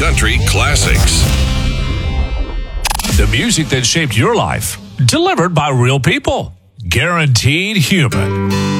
country classics. The music that shaped your life, delivered by real people. Guaranteed Human.